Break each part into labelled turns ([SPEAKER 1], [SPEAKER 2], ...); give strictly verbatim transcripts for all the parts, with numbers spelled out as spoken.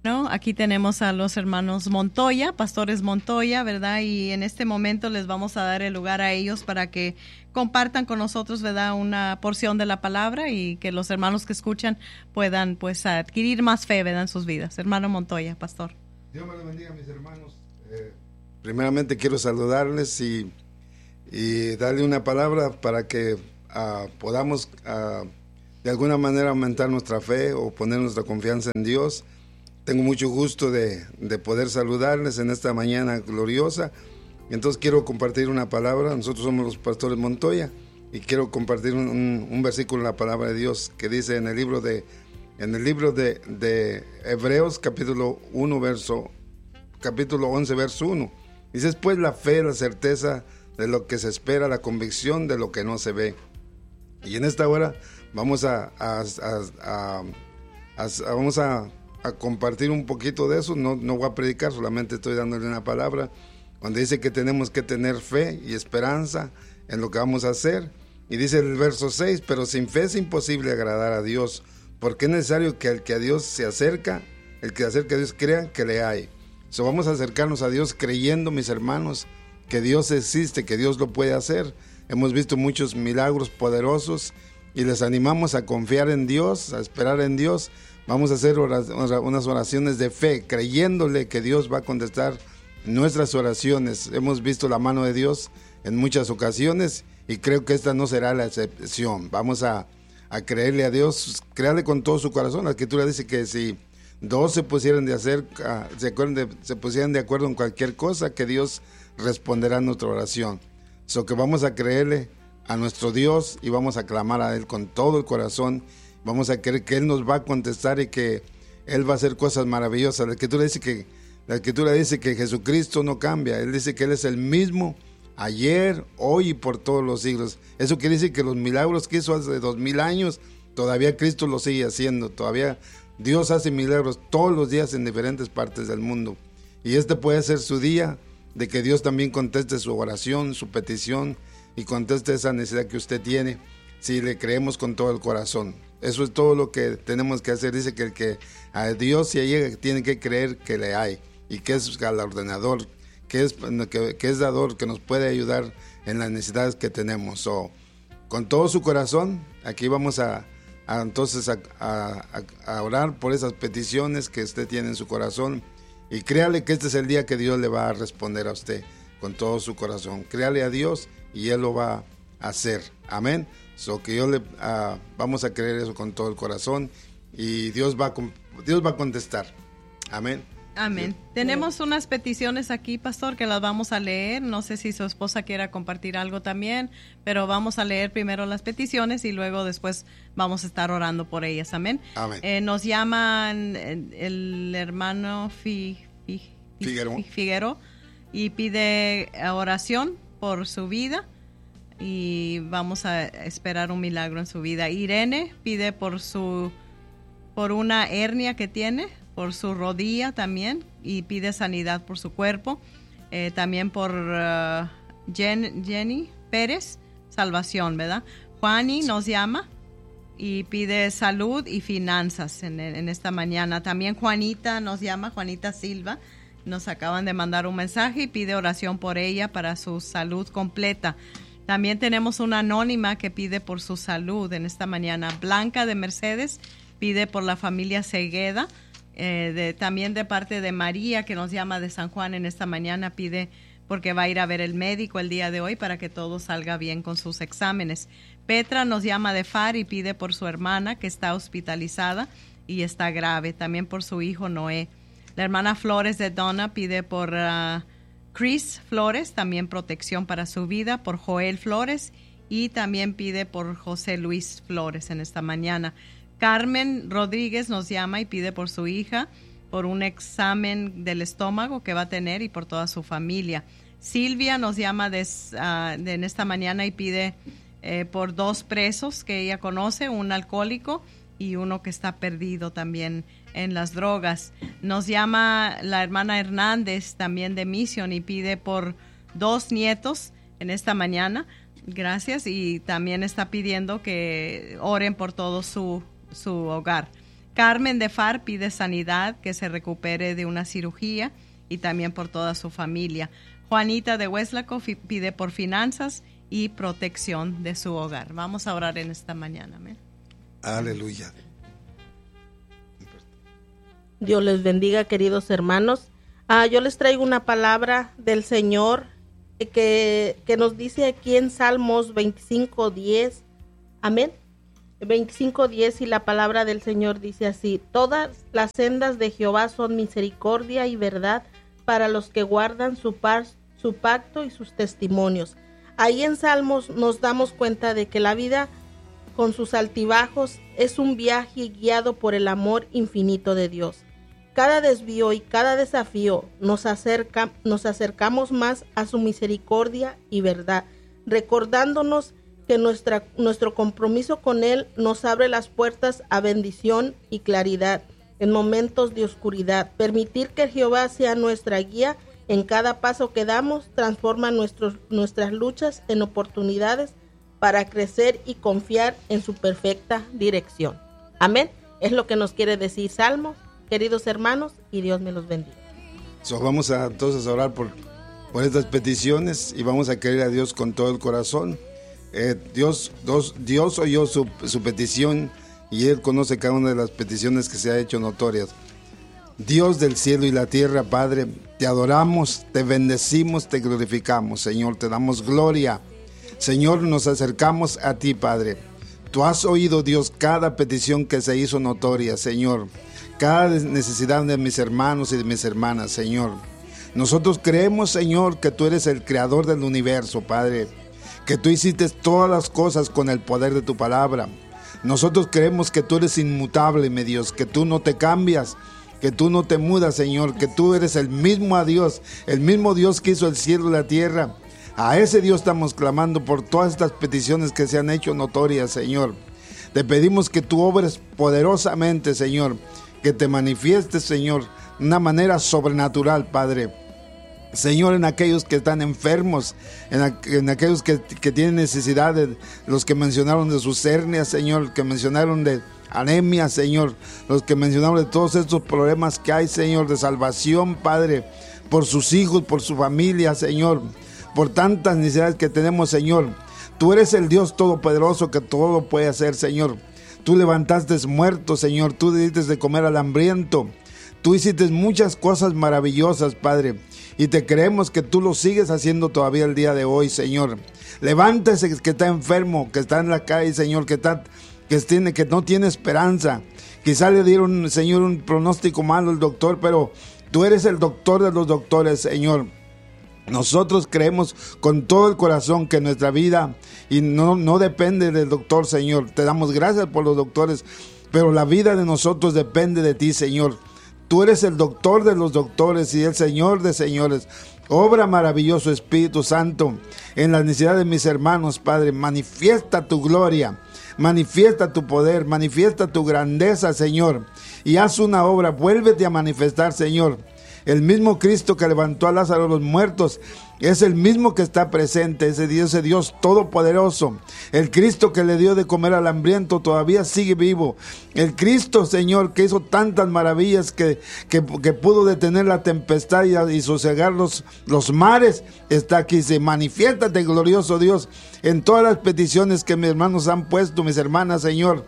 [SPEAKER 1] ¿no? Aquí tenemos a los hermanos Montoya, pastores Montoya, ¿verdad? Y en este momento les vamos a dar el lugar a ellos para que compartan con nosotros, ¿verdad? Una porción de la palabra y que los hermanos que escuchan puedan, pues, adquirir más fe, ¿verdad? En sus vidas. Hermano Montoya, pastor.
[SPEAKER 2] Dios me lo bendiga, mis hermanos. Eh, primeramente quiero saludarles y, y darle una palabra para que uh, podamos uh, de alguna manera aumentar nuestra fe o poner nuestra confianza en Dios. Tengo mucho gusto de, de poder saludarles en esta mañana gloriosa. Entonces quiero compartir una palabra. Nosotros somos los pastores Montoya y quiero compartir un, un, un versículo en la palabra de Dios que dice en el libro de en el libro de, de Hebreos capítulo uno verso capítulo once verso uno. Dice: pues la fe, la certeza de lo que se espera, la convicción de lo que no se ve. Y en esta hora vamos a, a, a, a, a, a vamos a a compartir un poquito de eso. No, no voy a predicar, solamente estoy dándole una palabra donde dice que tenemos que tener fe y esperanza en lo que vamos a hacer. Y dice el verso seis: pero sin fe es imposible agradar a Dios, porque es necesario que el que a Dios se acerca, el que se acerca a Dios, crea que le hay. So, vamos a acercarnos a Dios creyendo, mis hermanos, que Dios existe, que Dios lo puede hacer. Hemos visto muchos milagros poderosos y les animamos a confiar en Dios, a esperar en Dios. Vamos a hacer unas oraciones de fe, creyéndole que Dios va a contestar nuestras oraciones. Hemos visto la mano de Dios en muchas ocasiones y creo que esta no será la excepción. Vamos a, a creerle a Dios, créale con todo su corazón. La Escritura dice que si dos se pusieran de hacer, se, de, se pusieran de acuerdo en cualquier cosa, que Dios responderá a nuestra oración. So que vamos a creerle a nuestro Dios y vamos a clamar a Él con todo el corazón. Vamos a creer que Él nos va a contestar y que Él va a hacer cosas maravillosas. La Escritura dice que, la Escritura dice que Jesucristo no cambia. Él dice que Él es el mismo ayer, hoy y por todos los siglos. Eso quiere decir que los milagros que hizo hace dos mil años, todavía Cristo los sigue haciendo. Todavía Dios hace milagros todos los días en diferentes partes del mundo. Y este puede ser su día de que Dios también conteste su oración, su petición y conteste esa necesidad que usted tiene, si le creemos con todo el corazón. Eso es todo lo que tenemos que hacer. Dice que el que a Dios se llega tiene que creer que le hay y que es galardonador, que es, que, que es dador, que nos puede ayudar en las necesidades que tenemos. So, con todo su corazón, aquí vamos a, a entonces a, a, a orar por esas peticiones que usted tiene en su corazón y créale que este es el día que Dios le va a responder a usted con todo su corazón. Créale a Dios y Él lo va a hacer. Amén. So que yo le uh, vamos a creer eso con todo el corazón y Dios va a, Dios va a contestar. Amén.
[SPEAKER 1] Amén. Dios. Tenemos unas peticiones aquí, pastor, que las vamos a leer. No sé si su esposa quiera compartir algo también, pero vamos a leer primero las peticiones y luego después vamos a estar orando por ellas. Amén.
[SPEAKER 2] Amén.
[SPEAKER 1] Eh, nos llaman el, el hermano Fi, Fi, Fi,
[SPEAKER 2] Figueroa.
[SPEAKER 1] Fi, Figueroa y pide oración por su vida. Y vamos a esperar un milagro en su vida. Irene pide por su por una hernia que tiene, por su rodilla también, y pide sanidad por su cuerpo. Eh, también por uh, Jen, Jenny Pérez, salvación, ¿verdad? Juani nos llama y pide salud y finanzas en, en esta mañana. También Juanita nos llama, Juanita Silva. Nos acaban de mandar un mensaje y pide oración por ella para su salud completa. También tenemos una anónima que pide por su salud en esta mañana. Blanca de Mercedes pide por la familia Segueda. Eh, de, también de parte de María, que nos llama de San Juan en esta mañana, pide porque va a ir a ver el médico el día de hoy para que todo salga bien con sus exámenes. Petra nos llama de Far y pide por su hermana que está hospitalizada y está grave. También por su hijo Noé. La hermana Flores de Donna pide por Uh, Chris Flores, también protección para su vida, por Joel Flores y también pide por José Luis Flores en esta mañana. Carmen Rodríguez nos llama y pide por su hija, por un examen del estómago que va a tener y por toda su familia. Silvia nos llama de, uh, de en esta mañana y pide eh, por dos presos que ella conoce, un alcohólico y uno que está perdido también en las drogas. Nos llama la hermana Hernández también de Mission y pide por dos nietos en esta mañana. Gracias. Y también está pidiendo que oren por todo su, su hogar. Carmen de Far pide sanidad, que se recupere de una cirugía y también por toda su familia. Juanita de Hueslaco pide por finanzas y protección de su hogar. Vamos a orar en esta mañana. Amén.
[SPEAKER 2] Aleluya.
[SPEAKER 3] Dios les bendiga, queridos hermanos. Ah, yo les traigo una palabra del Señor que, que nos dice aquí en Salmos veinticinco diez. Amén. veinticinco diez, y la palabra del Señor dice así: todas las sendas de Jehová son misericordia y verdad para los que guardan su, par, su pacto y sus testimonios. Ahí en Salmos nos damos cuenta de que la vida con sus altibajos es un viaje guiado por el amor infinito de Dios. Cada desvío y cada desafío nos acerca, nos acercamos más a su misericordia y verdad, recordándonos que nuestra, nuestro compromiso con Él nos abre las puertas a bendición y claridad en momentos de oscuridad. Permitir que Jehová sea nuestra guía en cada paso que damos transforma nuestros, nuestras luchas en oportunidades para crecer y confiar en su perfecta dirección. Amén. Es lo que nos quiere decir Salmos, queridos hermanos, y Dios me los bendiga.
[SPEAKER 2] So, vamos a entonces a orar por, por estas peticiones y vamos a querer a Dios con todo el corazón. Eh, Dios, Dios, Dios oyó su, su petición y Él conoce cada una de las peticiones que se ha hecho notorias. Dios del cielo y la tierra, Padre, te adoramos, te bendecimos, te glorificamos, Señor, te damos gloria. Señor, nos acercamos a ti, Padre. Tú has oído, Dios, cada petición que se hizo notoria, Señor. Cada necesidad de mis hermanos y de mis hermanas, Señor. Nosotros creemos, Señor, que tú eres el creador del universo, Padre. Que tú hiciste todas las cosas con el poder de tu palabra. Nosotros creemos que tú eres inmutable, mi Dios, que tú no te cambias, que tú no te mudas, Señor, que tú eres el mismo Dios, el mismo Dios que hizo el cielo y la tierra. A ese Dios estamos clamando por todas estas peticiones que se han hecho notorias, Señor. Te pedimos que tú obres poderosamente, Señor, que te manifiestes, Señor, de una manera sobrenatural, Padre. Señor, en aquellos que están enfermos, en, a, en aquellos que, que tienen necesidades, los que mencionaron de sus hernias, Señor, que mencionaron de anemia, Señor, los que mencionaron de todos estos problemas que hay, Señor, de salvación, Padre, por sus hijos, por su familia, Señor, por tantas necesidades que tenemos, Señor. Tú eres el Dios todopoderoso que todo lo puede hacer, Señor. Tú levantaste muertos, Señor, tú diste de comer al hambriento, tú hiciste muchas cosas maravillosas, Padre. Y te creemos que tú lo sigues haciendo todavía el día de hoy, Señor. Levántese que está enfermo, que está en la calle, Señor, que está, que tiene, que no tiene esperanza. Quizá le dieron, Señor, un pronóstico malo al doctor, pero tú eres el doctor de los doctores, Señor. Nosotros creemos con todo el corazón que nuestra vida y no, no depende del doctor, Señor. Te damos gracias por los doctores, pero la vida de nosotros depende de ti, Señor. Tú eres el doctor de los doctores y el Señor de señores. Obra maravilloso, Espíritu Santo, en la necesidad de mis hermanos, Padre. Manifiesta tu gloria, manifiesta tu poder, manifiesta tu grandeza, Señor. Y haz una obra, vuélvete a manifestar, Señor. El mismo Cristo que levantó a Lázaro de los muertos es el mismo que está presente, ese Dios, ese Dios todopoderoso. El Cristo que le dio de comer al hambriento todavía sigue vivo. El Cristo, Señor, que hizo tantas maravillas, que, que, que pudo detener la tempestad y, y sosegar los, los mares, está aquí. Se manifiéstate, glorioso Dios, en todas las peticiones que mis hermanos han puesto, mis hermanas, Señor.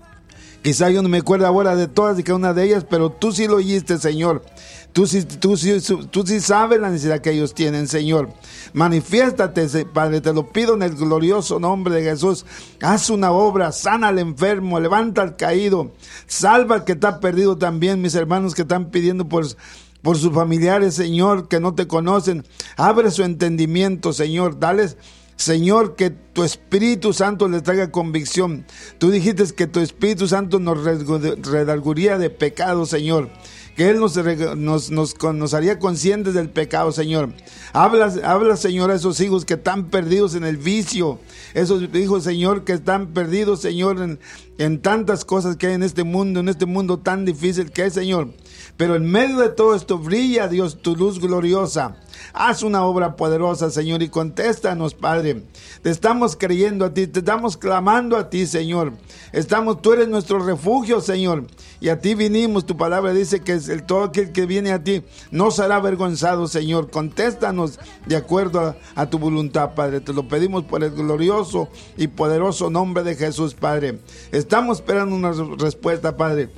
[SPEAKER 2] Quizá yo no me acuerdo ahora de todas y cada una de ellas, pero tú sí lo oíste, Señor. Tú sí, tú, sí, tú sí sabes la necesidad que ellos tienen, Señor. Manifiéstate, Padre, te lo pido en el glorioso nombre de Jesús. Haz una obra, sana al enfermo, levanta al caído, salva al que está perdido también, mis hermanos que están pidiendo por, por sus familiares, Señor, que no te conocen. Abre su entendimiento, Señor, dales, Señor, que tu Espíritu Santo les traiga convicción. Tú dijiste que tu Espíritu Santo nos redarguiría de pecado, Señor. Que Él nos, nos, nos, nos haría conscientes del pecado, Señor. Habla, habla, Señor, a esos hijos que están perdidos en el vicio. Esos hijos, Señor, que están perdidos, Señor, en, en tantas cosas que hay en este mundo, en este mundo tan difícil que es, Señor. Pero en medio de todo esto brilla, Dios, tu luz gloriosa. Haz una obra poderosa, Señor, y contéstanos, Padre. Te estamos creyendo a ti, te estamos clamando a ti, Señor. Estamos, tú eres nuestro refugio, Señor, y a ti vinimos. Tu palabra dice que el, todo aquel que viene a ti no será avergonzado, Señor. Contéstanos de acuerdo a, a tu voluntad, Padre. Te lo pedimos por el glorioso y poderoso nombre de Jesús, Padre. Estamos esperando una respuesta, Padre.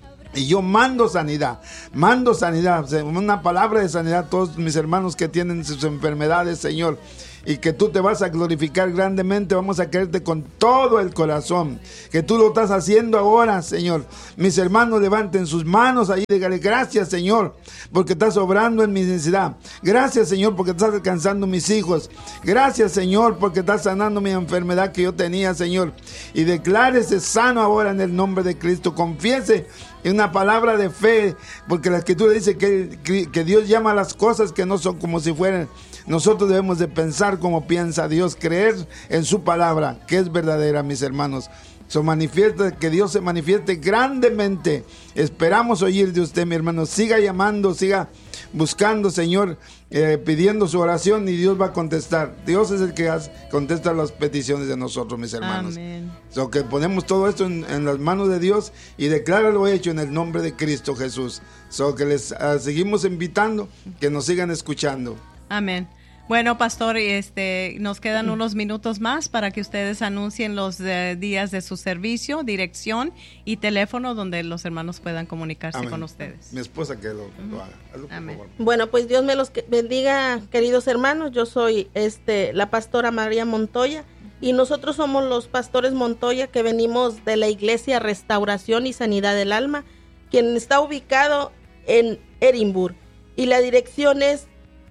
[SPEAKER 2] Y yo mando sanidad, mando sanidad, una palabra de sanidad a todos mis hermanos que tienen sus enfermedades, Señor. Y que tú te vas a glorificar grandemente, vamos a quererte con todo el corazón, que tú lo estás haciendo ahora, Señor. Mis hermanos levanten sus manos ahí, dígale gracias, Señor, porque estás obrando en mi necesidad. Gracias, Señor, porque estás alcanzando mis hijos. Gracias, Señor, porque estás sanando mi enfermedad que yo tenía, Señor. Y declárese sano ahora en el nombre de Cristo. Confiese en una palabra de fe, porque la Escritura dice que, que Dios llama a las cosas que no son como si fueran. Nosotros debemos de pensar como piensa Dios, creer en su palabra, que es verdadera, mis hermanos. So, manifiesta, que Dios se manifieste grandemente. Esperamos oír de usted, mi hermano. Siga llamando, siga buscando, Señor, eh, pidiendo su oración, y Dios va a contestar. Dios es el que hace, contesta las peticiones de nosotros, mis hermanos.
[SPEAKER 1] Amén.
[SPEAKER 2] So, que ponemos todo esto en, en las manos de Dios y decláralo hecho en el nombre de Cristo Jesús. So, que les uh, seguimos invitando, que nos sigan escuchando.
[SPEAKER 1] Amén. Bueno, pastor, este, nos quedan unos minutos más para que ustedes anuncien los eh, días de su servicio, dirección y teléfono donde los hermanos puedan comunicarse
[SPEAKER 2] Amén.
[SPEAKER 1] Con ustedes.
[SPEAKER 2] Mi esposa que lo, uh-huh. lo haga. Hazlo, por
[SPEAKER 1] Amén.
[SPEAKER 2] favor.
[SPEAKER 3] Bueno, pues Dios me los bendiga, queridos hermanos. Yo soy este la pastora María Montoya y nosotros somos los pastores Montoya que venimos de la Iglesia Restauración y Sanidad del Alma, quien está ubicado en Edimburgo, y la dirección es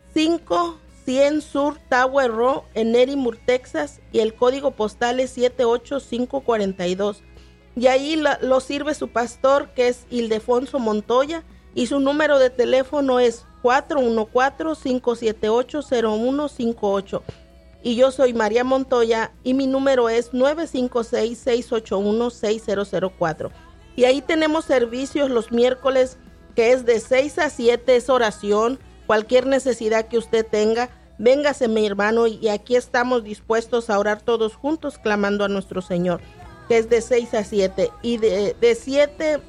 [SPEAKER 3] cinco cien Sur Tower Road en Edimburgo, Texas, y el código postal es siete ocho cinco cuatro dos. Y ahí la, lo sirve su pastor, que es Ildefonso Montoya, y su número de teléfono es cuatro uno cuatro, cinco siete ocho, cero uno cinco ocho. Y yo soy María Montoya y mi número es nueve cinco seis, seis ocho uno, seis cero cero cuatro. Y ahí tenemos servicios los miércoles, que es de seis a siete, es oración. Cualquier necesidad que usted tenga, véngase, mi hermano, y aquí estamos dispuestos a orar todos juntos clamando a nuestro Señor, que es de seis a siete, y de, de siete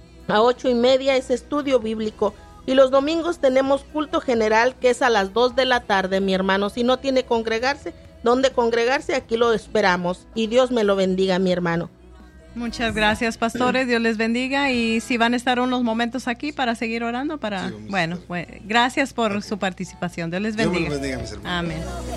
[SPEAKER 3] a ocho y media es estudio bíblico, y los domingos tenemos culto general, que es a las dos de la tarde, mi hermano. Si no tiene congregarse, ¿dónde congregarse? Aquí lo esperamos, y Dios me lo bendiga, mi hermano.
[SPEAKER 1] Muchas gracias, pastores. Dios les bendiga. Y si van a estar unos momentos aquí para seguir orando, para
[SPEAKER 2] Sí,
[SPEAKER 1] bueno, bueno, gracias por okay. su participación. Dios les bendiga.
[SPEAKER 2] Dios les bendiga, mis hermanos.
[SPEAKER 1] Amén.